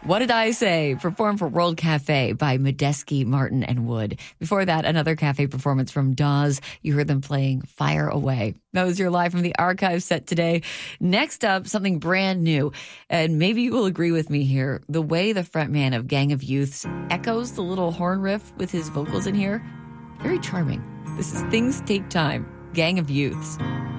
What Did I Say? Performed for World Cafe by Medeski, Martin, and Wood. Before that, another cafe performance from Dawes. You heard them playing Fire Away. That was your Live from the Archive set today. Next up, something brand new. And maybe you will agree with me here. The way the frontman of Gang of Youths echoes the little horn riff with his vocals in here, very charming. This is Things Take Time, Gang of Youths.